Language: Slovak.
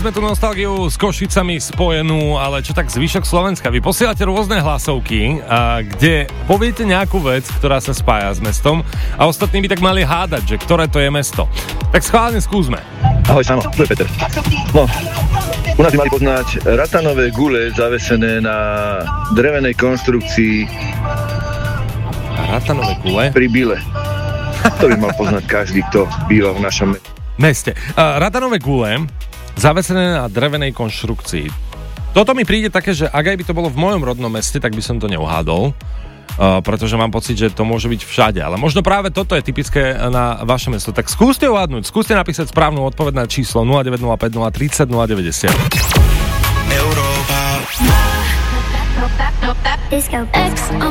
sme tu nostalgiu s Košicami spojenú, ale čo tak zvyšok Slovenska? Vy posielate rôzne hlasovky, kde poviete nejakú vec, ktorá sa spája s mestom a ostatní by tak mali hádať, že ktoré to je mesto. Tak schválne skúsme. Ahoj, Samo, tu je Peter. No, u nás by mali poznať ratanové gule zavesené na drevenej konštrukcii Ratanové gule? pri Bile. To by mal poznať každý, kto býva v našom meste. Ratanové gule zavesené na drevenej konštrukcii. Toto mi príde také, že ak aj by to bolo v mojom rodnom meste, tak by som to neuhádol, pretože mám pocit, že to môže byť všade. Ale možno práve toto je typické na vaše mesto. Tak skúste uhádnuť, skúste napísať správnu odpoveď na číslo 0905 030 090. Európa.